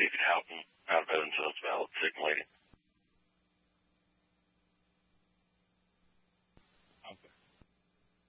see if you can help him out of Evansville. It's about a sick lady.